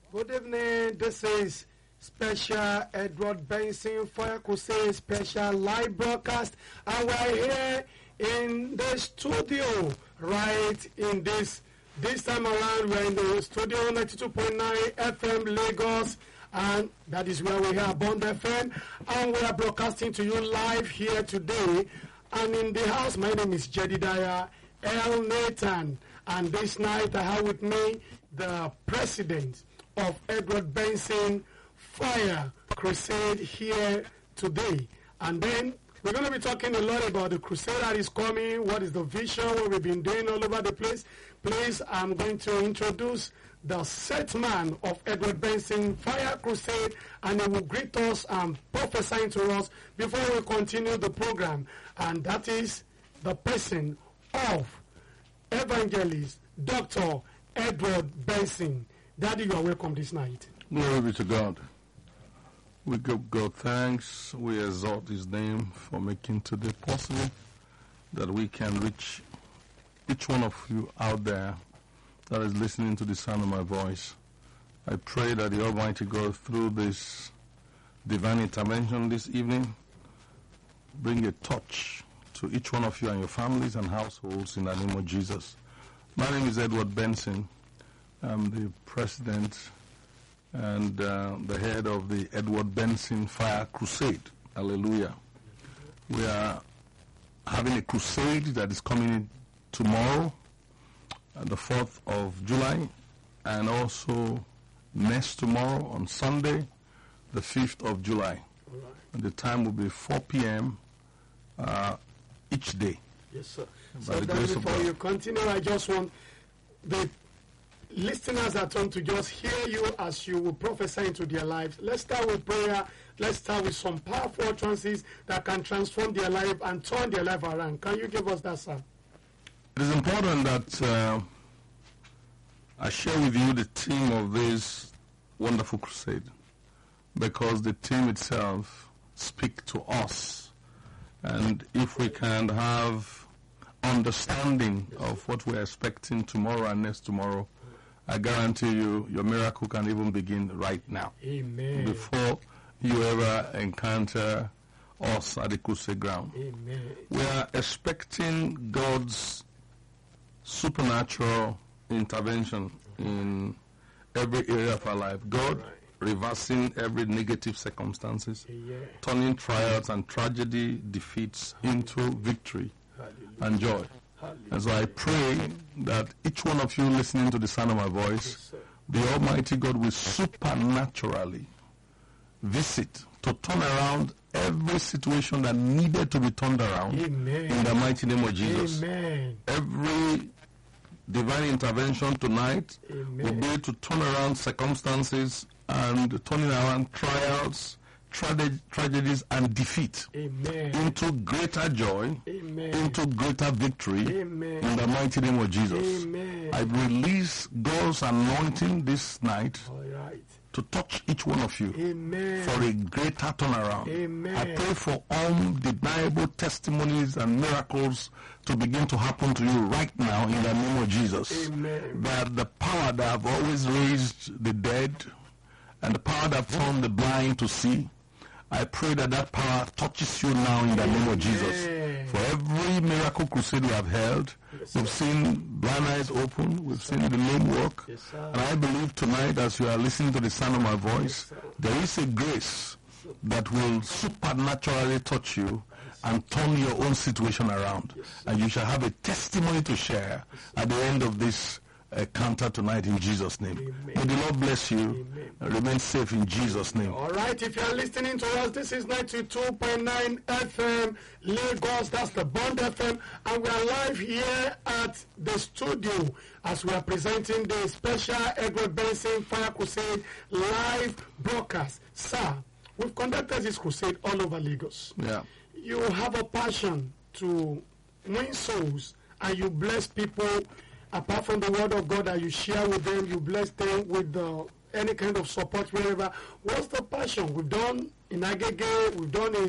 Good evening. This is special Edward Benson Fire Crusade special live broadcast, and we're here in the studio right in this time around. We're in the studio 92.9 FM Lagos, and that is where we are, Bond FM, and we are broadcasting to you live here today. And in the house, my name is Jedediah L. Nathan, and this night I have with me the president of Edward Benson Fire Crusade here today. And then we're going to be talking a lot about the crusade that is coming, what is the vision, what we've been doing all over the place. Please, I'm going to introduce the set man of Edward Benson Fire Crusade, and he will greet us and prophesy to us before we continue the program. And that is the person of Evangelist Dr. Edward Benson. Daddy, you are welcome this night. Glory be to God. We give God thanks. We exalt His name for making today possible, that we can reach each one of you out there that is listening to the sound of my voice. I pray that the Almighty God, through this divine intervention this evening, bring a touch to each one of you and your families and households in the name of Jesus. My name is Edward Benson. I'm the president and the head of the Edward Benson Fire Crusade. Hallelujah. We are having a crusade that is coming in tomorrow, the 4th of July, and also next tomorrow on Sunday, the 5th of July. All right. And the time will be 4 p.m. Each day. Yes, sir. By So the then grace of before God. you continue, I just want the listeners at home to just hear you as you will prophesy into their lives. Let's start with prayer. Let's start with some powerful utterances that can transform their life and turn their life around. Can you give us that, sir? It is important that I share with you the theme of this wonderful crusade, because the theme itself speaks to us. And if we can have understanding of what we're expecting tomorrow and next tomorrow, I guarantee you, your miracle can even begin right now. Amen. Before you ever encounter us at the crusade ground. Amen. We are expecting God's supernatural intervention in every area of our life. God reversing every negative circumstances, Yeah. turning trials and tragedy, defeats into victory and joy. And so I pray that each one of you listening to the sound of my voice, the Almighty God will supernaturally visit to turn around every situation that needed to be turned around. Amen. In the mighty name of Jesus. Amen. Every divine intervention tonight Amen. will be able to turn around circumstances and turning around trials, tragedies, and defeat Amen. into greater joy, Amen. into greater victory. Amen. In the mighty name of Jesus. Amen. I release God's anointing this night All right. to touch each one of you Amen. for a greater turnaround. Amen. I pray for undeniable testimonies and miracles to begin to happen to you right now in the name of Jesus. Amen. That the power that have always raised the dead and the power that turned the blind to see, I pray that that power touches you now in the name of Jesus. Amen. For every miracle crusade we have held, we've seen blind eyes open, we've seen the lame walk. Yes, sir. And I believe tonight, as you are listening to the sound of my voice, there is a grace that will supernaturally touch you and turn your own situation around. And you shall have a testimony to share at the end of this encounter tonight in Jesus' name. May the Lord bless you. Remain safe in Jesus' name. All right, if you're listening to us, this is 92.9 FM Lagos. That's the Bond FM. And we are live here at the studio as we are presenting the special Edward Benson Fire Crusade live broadcast. Sir, we've conducted this crusade all over Lagos. Yeah. You have a passion to win souls, and you bless people. Apart from the word of God that you share with them, you bless them with any kind of support wherever. What's the passion? We've done in Agege, we've done in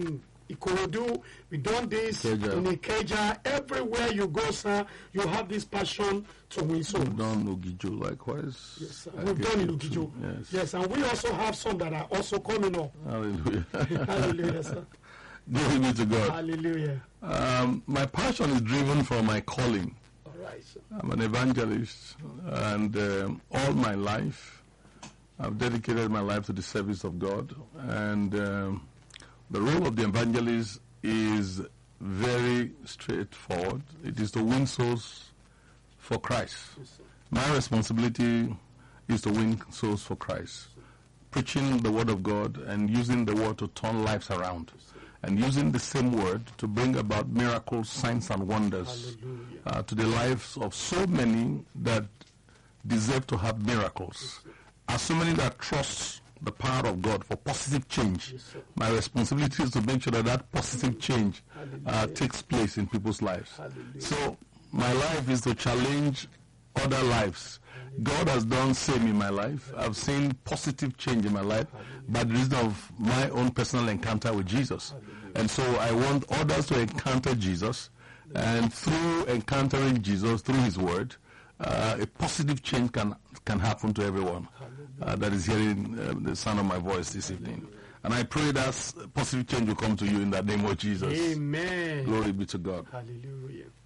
Ikorodu. We done this Ikeja. in Ikeja. Everywhere you go, sir, you have this passion to win souls. We've done Ugijo likewise. Yes, sir. We've done in Ugijo. Yes. Yes, and we also have some that are also coming up. Hallelujah. Hallelujah, sir. Glory be to God. Hallelujah. My passion is driven from my calling. All right, sir. I'm an evangelist, and all my life, I've dedicated my life to the service of God. And the role of the evangelist is very straightforward. It is to win souls for Christ. Yes, sir. My responsibility is to win souls for Christ. Preaching the word of God and using the word to turn lives around. And using the same word to bring about miracles, signs, and wonders to the lives of so many that deserve to have miracles. As so many that trust the power of God for positive change, my responsibility is to make sure that that positive change takes place in people's lives. So my life is to challenge other lives. God has done same in my life. I've seen positive change in my life by the reason of my own personal encounter with Jesus. And so I want others to encounter Jesus, and through encountering Jesus, through his word, a positive change can happen to everyone that is hearing the sound of my voice this evening. And I pray that positive change will come to you in the name of Jesus. Amen. Glory be to God. Hallelujah.